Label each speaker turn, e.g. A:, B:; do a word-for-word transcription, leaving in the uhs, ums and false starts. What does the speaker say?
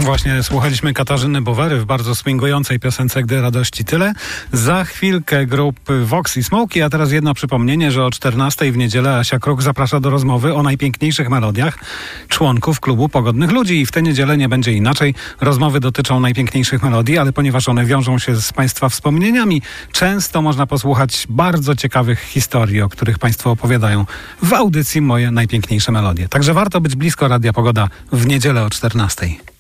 A: Właśnie słuchaliśmy Katarzyny Bowery w bardzo swingującej piosence Gdy radości tyle. Za chwilkę grupy Vox i Smoki, a teraz jedno przypomnienie, że o czternastej w niedzielę Asia Kruk zaprasza do rozmowy o najpiękniejszych melodiach członków klubu Pogodnych Ludzi. I w tę niedzielę nie będzie inaczej. Rozmowy dotyczą najpiękniejszych melodii, ale ponieważ one wiążą się z Państwa wspomnieniami, często można posłuchać bardzo ciekawych historii, o których Państwo opowiadają w audycji Moje Najpiękniejsze Melodie. Także warto być blisko Radia Pogoda w niedzielę o czternastej.